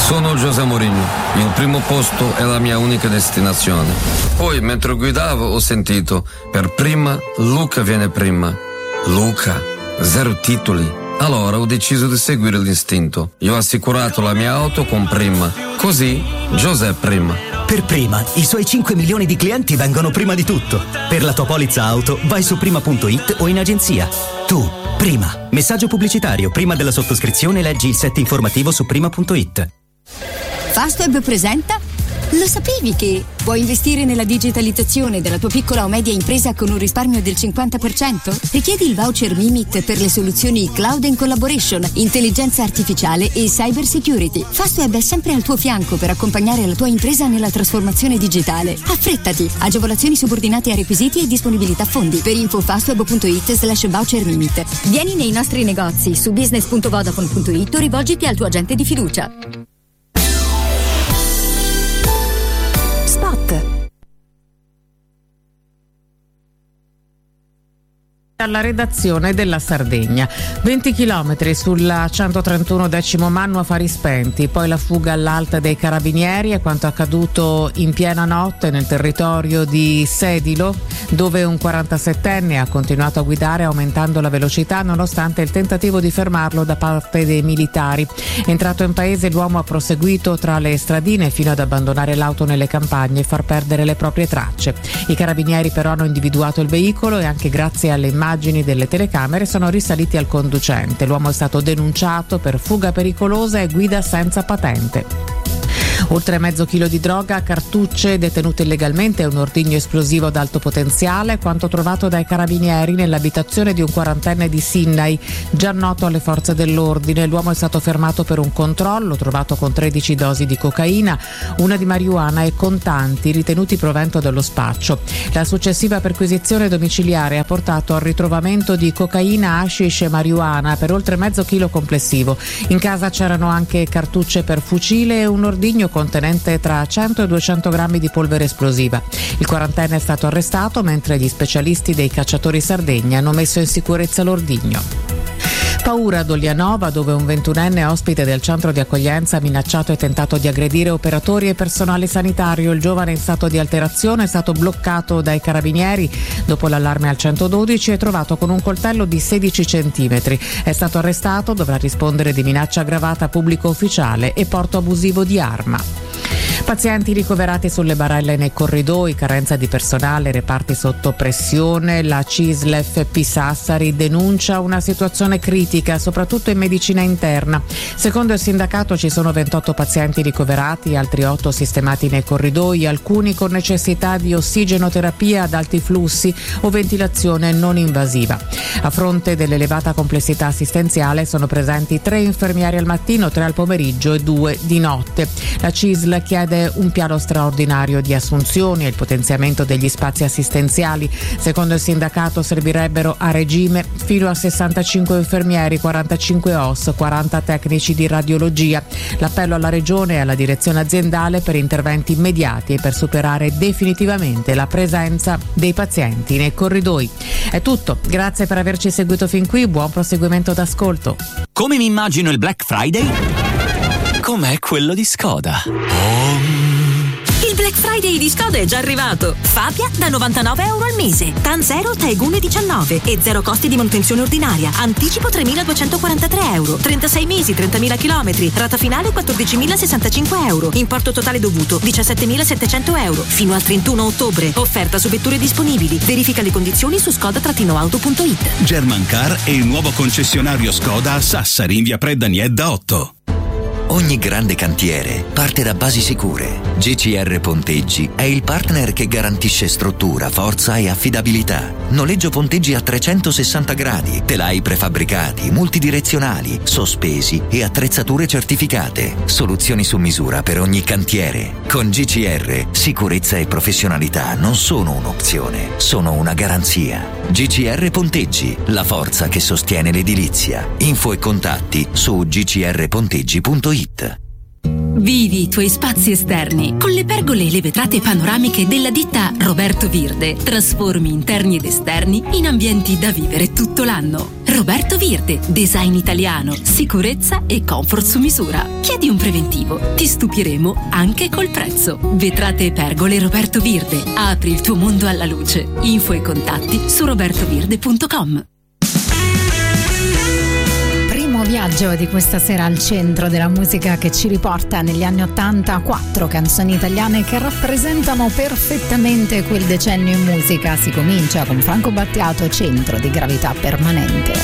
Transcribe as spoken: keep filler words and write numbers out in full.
Sono José Mourinho. Il primo posto è la mia unica destinazione. Poi, mentre guidavo, ho sentito: per prima, Luca viene prima. Luca, zero titoli. Allora ho deciso di seguire l'istinto. Io ho assicurato la mia auto con Prima. Così, José Prima. Per Prima, i suoi cinque milioni di clienti vengono prima di tutto. Per la tua polizza auto, vai su prima punto it o in agenzia. Tu, Prima. Messaggio pubblicitario. Prima della sottoscrizione leggi il set informativo su prima punto it. Fastweb presenta? Lo sapevi che puoi investire nella digitalizzazione della tua piccola o media impresa con un risparmio del cinquanta per cento? Richiedi il voucher Mimit per le soluzioni Cloud and Collaboration, intelligenza artificiale e cyber security. Fastweb è sempre al tuo fianco per accompagnare la tua impresa nella trasformazione digitale. Affrettati! Agevolazioni subordinate a requisiti e disponibilità fondi. Per info fastweb punto it slash voucher Mimit. Vieni nei nostri negozi su business punto vodafone punto it o rivolgiti al tuo agente di fiducia. Alla redazione della Sardegna. venti chilometri sulla centotrentuno Decimo Manno a fari spenti, poi la fuga all'Alta dei Carabinieri e quanto accaduto in piena notte nel territorio di Sedilo, dove un quarantasettenne ha continuato a guidare aumentando la velocità nonostante il tentativo di fermarlo da parte dei militari. Entrato in paese, l'uomo ha proseguito tra le stradine fino ad abbandonare l'auto nelle campagne e far perdere le proprie tracce. I carabinieri però hanno individuato il veicolo e anche grazie alle immagini delle telecamere sono risaliti al conducente. L'uomo è stato denunciato per fuga pericolosa e guida senza patente. Oltre mezzo chilo di droga, cartucce detenute illegalmente e un ordigno esplosivo ad alto potenziale, quanto trovato dai carabinieri nell'abitazione di un quarantenne di Sinnai, già noto alle forze dell'ordine. L'uomo è stato fermato per un controllo, trovato con tredici dosi di cocaina, una di marijuana e contanti ritenuti provento dello spaccio. La successiva perquisizione domiciliare ha portato al ritrovamento di cocaina, hashish e marijuana per oltre mezzo chilo complessivo. In casa c'erano anche cartucce per fucile e un ordigno contenente tra cento e duecento grammi di polvere esplosiva. Il quarantenne è stato arrestato mentre gli specialisti dei cacciatori Sardegna hanno messo in sicurezza l'ordigno. Paura a Doglianova, dove un ventunenne ospite del centro di accoglienza ha minacciato e tentato di aggredire operatori e personale sanitario. Il giovane in stato di alterazione è stato bloccato dai carabinieri dopo l'allarme al centododici e trovato con un coltello di sedici centimetri. È stato arrestato, dovrà rispondere di minaccia aggravata a pubblico ufficiale e porto abusivo di arma. Pazienti ricoverati sulle barelle nei corridoi, carenza di personale, reparti sotto pressione. La C I S L F P Sassari denuncia una situazione critica, soprattutto in medicina interna. Secondo il sindacato ci sono ventotto pazienti ricoverati, altri otto sistemati nei corridoi, alcuni con necessità di ossigenoterapia ad alti flussi o ventilazione non invasiva. A fronte dell'elevata complessità assistenziale sono presenti tre infermieri al mattino, tre al pomeriggio e due di notte. La C I S L chiede un piano straordinario di assunzioni e il potenziamento degli spazi assistenziali. Secondo il sindacato servirebbero a regime fino a sessantacinque infermieri, quarantacinque O S, quaranta tecnici di radiologia. L'appello alla Regione e alla direzione aziendale per interventi immediati e per superare definitivamente la presenza dei pazienti nei corridoi. È tutto, grazie per averci seguito fin qui, buon proseguimento d'ascolto. Come mi immagino il Black Friday? Com'è quello di Skoda. Il Black Friday di Skoda è già arrivato. Fabia da novantanove euro al mese, TAN zero Taigun diciannove e zero costi di manutenzione ordinaria. Anticipo tremiladuecentoquarantatré euro, trentasei mesi, trentamila chilometri, rata finale quattordicimilasessantacinque euro, importo totale dovuto diciassettemilasettecento euro, fino al trentuno ottobre. Offerta su vetture disponibili. Verifica le condizioni su skoda auto punto it. Germancar è il nuovo concessionario Skoda a Sassari in via Predda Niedda otto. Ogni grande cantiere parte da basi sicure. G C R Ponteggi è il partner che garantisce struttura, forza e affidabilità. Noleggio ponteggi a trecentosessanta gradi, telai prefabbricati, multidirezionali, sospesi e attrezzature certificate. Soluzioni su misura per ogni cantiere. Con G C R, sicurezza e professionalità non sono un'opzione, sono una garanzia. G C R Ponteggi, la forza che sostiene l'edilizia. Info e contatti su g c r ponteggi punto it. Vivi i tuoi spazi esterni con le pergole e le vetrate panoramiche della ditta Roberto Virde. Trasformi interni ed esterni in ambienti da vivere tutto l'anno. Roberto Virde, design italiano, sicurezza e comfort su misura. Chiedi un preventivo, ti stupiremo anche col prezzo. Vetrate e pergole Roberto Virde. Apri il tuo mondo alla luce. Info e contatti su robertovirde punto com. Viaggio di questa sera al centro della musica che ci riporta negli anni ottanta, quattro canzoni italiane che rappresentano perfettamente quel decennio in musica. Si comincia con Franco Battiato, Centro di gravità permanente.